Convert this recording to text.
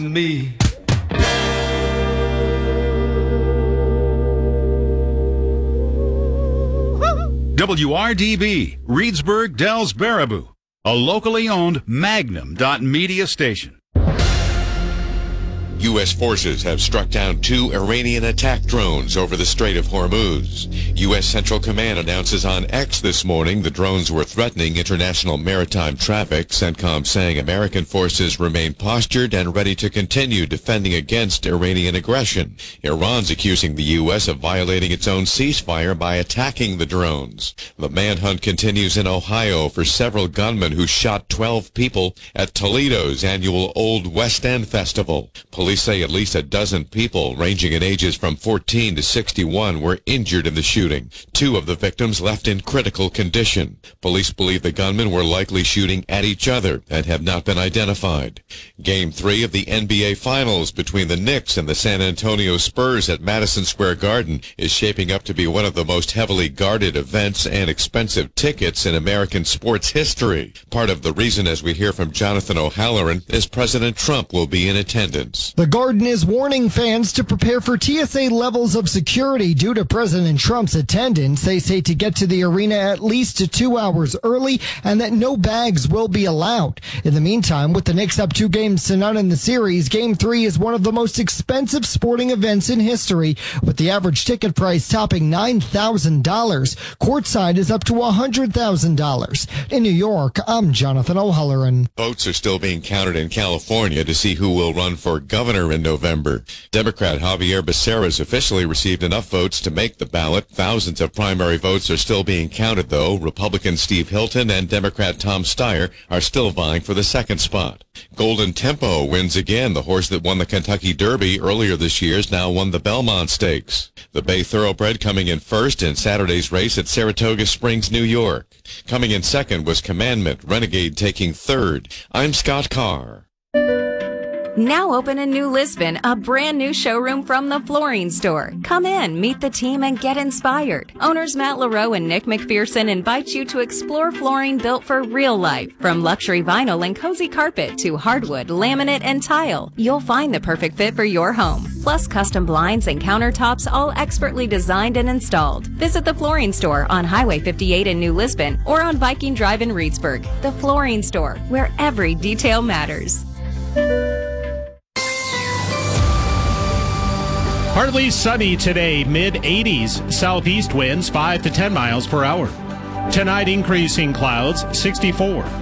Me. WRDB, Reedsburg, Dells, Baraboo, a locally owned Magnum.media station. U.S. forces have struck down 2 Iranian attack drones over the Strait of Hormuz. U.S. Central Command announces on X this morning the drones were threatening international maritime traffic. CENTCOM saying American forces remain postured and ready to continue defending against Iranian aggression. Iran's accusing the U.S. of violating its own ceasefire by attacking the drones. The manhunt continues in Ohio for several gunmen who shot 12 people at Toledo's annual Old West End Festival. Police say at least a dozen people, ranging in ages from 14 to 61, were injured in the shooting. 2 of the victims left in critical condition. Police believe the gunmen were likely shooting at each other and have not been identified. Game 3 of the NBA Finals between the Knicks and the San Antonio Spurs at Madison Square Garden is shaping up to be one of the most heavily guarded events and expensive tickets in American sports history. Part of the reason, as we hear from Jonathan O'Halloran, is President Trump will be in attendance. The Garden is warning fans to prepare for TSA levels of security due to President Trump's attendance. They say to get to the arena at least 2 hours early and that no bags will be allowed. In the meantime, with the Knicks up 2 games to none in the series, Game 3 is one of the most expensive sporting events in history, with the average ticket price topping $9,000. Courtside is up to $100,000. In New York, I'm Jonathan O'Halloran. Votes are still being counted in California to see who will run for governor in November. Democrat Javier Becerra's officially received enough votes to make the ballot. Thousands of primary votes are still being counted, though. Republican Steve Hilton and Democrat Tom Steyer are still vying for the second spot. Golden Tempo wins again. The horse that won the Kentucky Derby earlier this year has now won the Belmont Stakes. The Bay Thoroughbred coming in first in Saturday's race at Saratoga Springs, New York. Coming in second was Commandment, Renegade taking third. I'm Scott Carr. Now open in New Lisbon, a brand new showroom from the Flooring Store. Come in, meet the team, and get inspired. Owners Matt LaRoe and Nick McPherson invite you to explore flooring built for real life. From luxury vinyl and cozy carpet to hardwood, laminate, and tile, you'll find the perfect fit for your home. Plus custom blinds and countertops, all expertly designed and installed. Visit the Flooring Store on Highway 58 in New Lisbon or on Viking Drive in Reedsburg. The Flooring Store, where every detail matters. Partly sunny today, mid-80s. Southeast winds 5 to 10 miles per hour. Tonight, increasing clouds, 64.